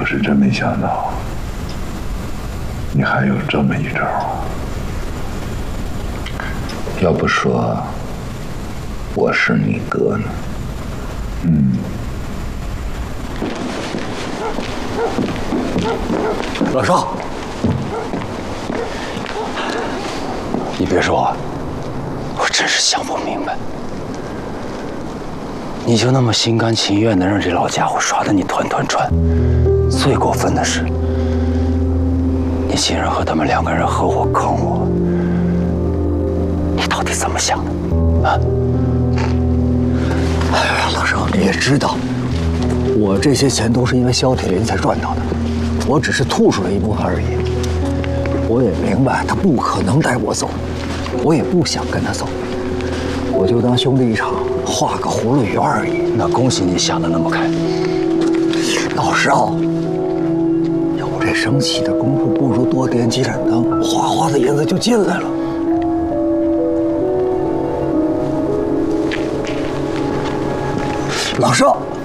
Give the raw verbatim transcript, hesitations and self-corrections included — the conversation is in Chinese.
我是真没想到，你还有这么一招。 要不说我是你哥呢？ 嗯。 老少，你别说，我真是想不明白，你就那么心甘情愿的让这老家伙耍得你团团转，最过分的是，你竟然和他们两个人合伙坑我，你到底怎么想的？啊？ 哎呀，老少，你也知道，我这些钱都是因为肖铁林才赚到的，我只是吐出了一部分而已。我也明白他不可能带我走，我也不想跟他走，我就当兄弟一场，画个葫芦缘而已。 那恭喜你想的那么开。 老少，有这生气的功夫，不如多点几盏灯，哗哗的银子就进来了。老少。